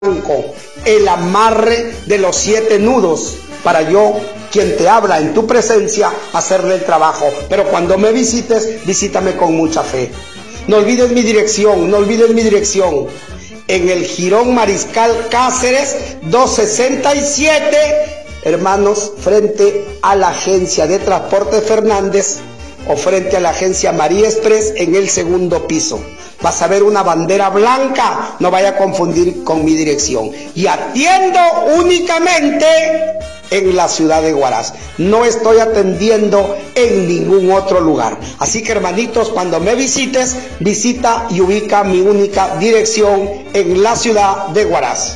blanco, el amarre de los 7 nudos, para yo, quien te habla en tu presencia, hacerle el trabajo. Pero cuando me visites, visítame con mucha fe. No olvides mi dirección, no olvides mi dirección. En el Jirón Mariscal Cáceres 267, hermanos, frente a la agencia de transporte Fernández o frente a la agencia María Express, en el 2º piso. Vas a ver una bandera blanca, no vaya a confundir con mi dirección. Y atiendo únicamente en la ciudad de Huaraz. No estoy atendiendo en ningún otro lugar. Así que, hermanitos, cuando me visites, visita y ubica mi única dirección en la ciudad de Huaraz.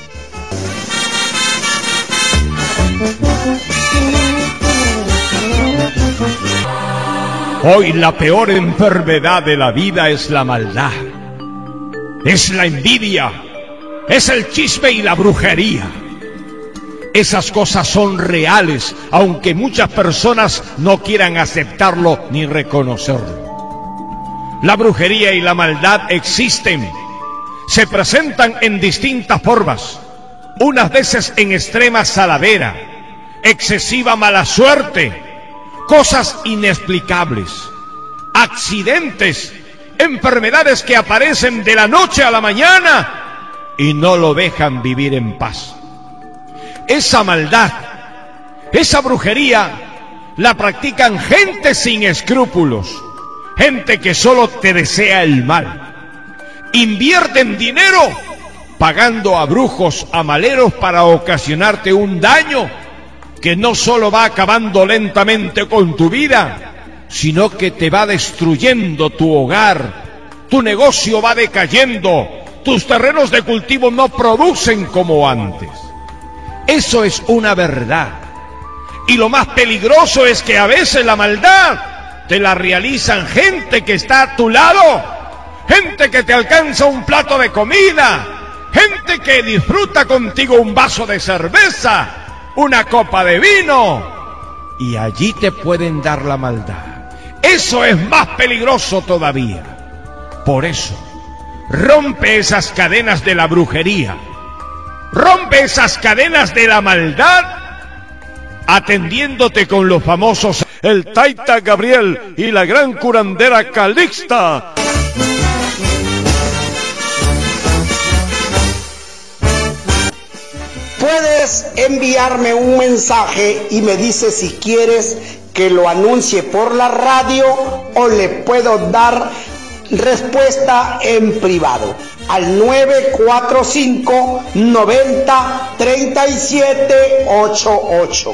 Hoy la peor enfermedad de la vida es la maldad, es la envidia, es el chisme y la brujería. Esas cosas son reales, aunque muchas personas no quieran aceptarlo ni reconocerlo. La brujería y la maldad existen, se presentan en distintas formas, unas veces en extrema saladera, excesiva mala suerte, cosas inexplicables, accidentes, enfermedades que aparecen de la noche a la mañana y no lo dejan vivir en paz. Esa maldad, esa brujería, la practican gente sin escrúpulos, gente que solo te desea el mal. Invierten dinero pagando a brujos, a maleros para ocasionarte un daño que no solo va acabando lentamente con tu vida, sino que te va destruyendo tu hogar, tu negocio va decayendo, tus terrenos de cultivo no producen como antes. Eso es una verdad. Y lo más peligroso es que a veces la maldad te la realizan gente que está a tu lado, gente que te alcanza un plato de comida, gente que disfruta contigo un vaso de cerveza, una copa de vino, y allí te pueden dar la maldad. Eso es más peligroso todavía. Por eso, rompe esas cadenas de la brujería, rompe esas cadenas de la maldad, atendiéndote con los famosos el Taita Gabriel y la gran curandera Calixta. Puedes enviarme un mensaje y me dices si quieres que lo anuncie por la radio o le puedo dar respuesta en privado al 945 90 37 88.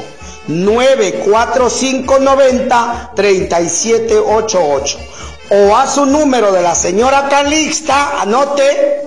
945 90 37 88. O a su número de la señora Calixta, anote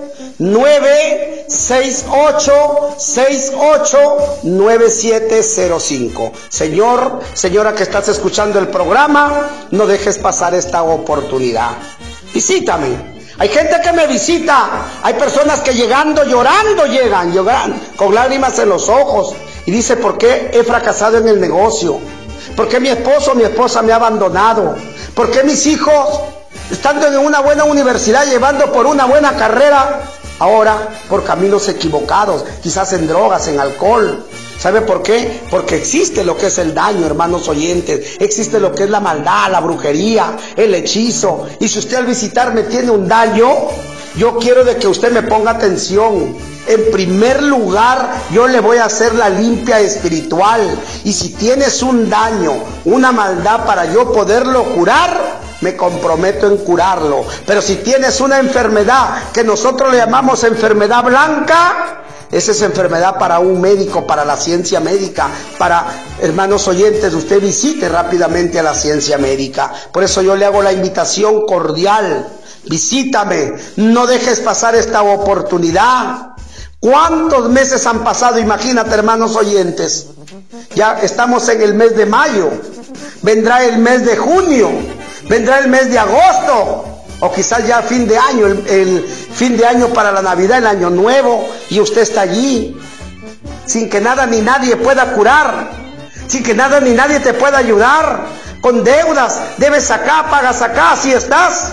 968-68-9705. Señora que estás escuchando el programa, no dejes pasar esta oportunidad. Visítame. Hay gente que me visita, hay personas que llegando llorando llegan con lágrimas en los ojos y dice: ¿por qué he fracasado en el negocio? ¿Por qué mi esposo o mi esposa me ha abandonado? ¿Por qué mis hijos, estando en una buena universidad, llevando por una buena carrera, ahora por caminos equivocados, quizás en drogas, en alcohol? ¿Sabe por qué? Porque existe lo que es el daño, hermanos oyentes. Existe lo que es la maldad, la brujería, el hechizo. Y si usted al visitarme tiene un daño, yo quiero de que usted me ponga atención. En primer lugar, yo le voy a hacer la limpia espiritual. Y si tienes un daño, una maldad, para yo poderlo curar, me comprometo en curarlo. Pero si tienes una enfermedad que nosotros le llamamos enfermedad blanca, esa es enfermedad para un médico, para la ciencia médica, para, hermanos oyentes, usted visite rápidamente a la ciencia médica. Por eso yo le hago la invitación cordial: visítame, no dejes pasar esta oportunidad. ¿Cuántos meses han pasado? Imagínate, hermanos oyentes, ya estamos en el mes de mayo, vendrá el mes de junio, vendrá el mes de agosto, o quizás ya fin de año, el fin de año para la Navidad, el año nuevo, y usted está allí, sin que nada ni nadie pueda curar, sin que nada ni nadie te pueda ayudar, con deudas, debes acá, pagas acá, así estás.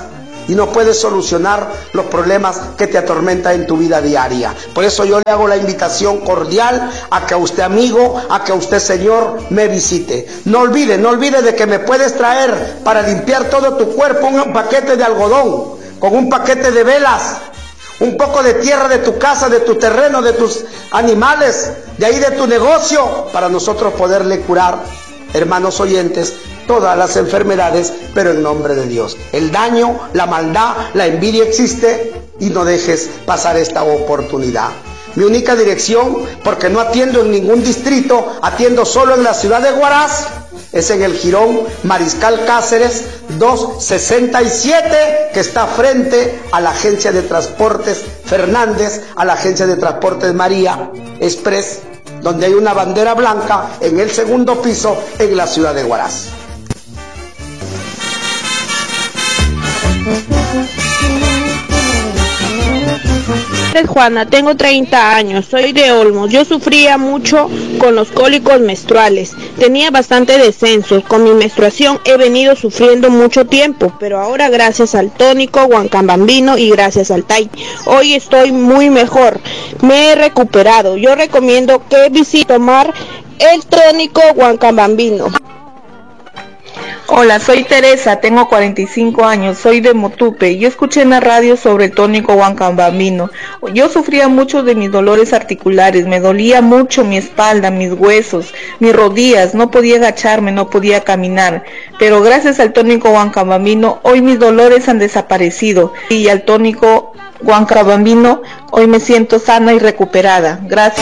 y no puedes solucionar los problemas que te atormentan en tu vida diaria. Por eso yo le hago la invitación cordial a que a usted, amigo, a que a usted, señor, me visite. No olvide de que me puedes traer para limpiar todo tu cuerpo un paquete de algodón, con un paquete de velas, un poco de tierra de tu casa, de tu terreno, de tus animales, de ahí de tu negocio, para nosotros poderle curar, hermanos oyentes, todas las enfermedades, pero en nombre de Dios. El daño, la maldad, la envidia existe y no dejes pasar esta oportunidad. Mi única dirección, porque no atiendo en ningún distrito, atiendo solo en la ciudad de Huaraz, es en el Jirón Mariscal Cáceres 267, que está frente a la agencia de transportes Fernández, a la agencia de transportes María Express, donde hay una bandera blanca en el segundo piso en la ciudad de Huaraz. Juana, tengo 30 años, soy de Olmos. Yo sufría mucho con los cólicos menstruales, tenía bastante descensos. Con mi menstruación he venido sufriendo mucho tiempo, pero ahora gracias al tónico Huancabambino y gracias al TAI, hoy estoy muy mejor, me he recuperado. Yo recomiendo que visite tomar el tónico Huancabambino. Hola, soy Teresa, tengo 45 años, soy de Motupe. Yo escuché en la radio sobre el tónico Huancabambino. Yo sufría mucho de mis dolores articulares, me dolía mucho mi espalda, mis huesos, mis rodillas, no podía agacharme, no podía caminar. Pero gracias al tónico Huancabambino, hoy mis dolores han desaparecido. Y al tónico Huancabambino, hoy me siento sana y recuperada. Gracias.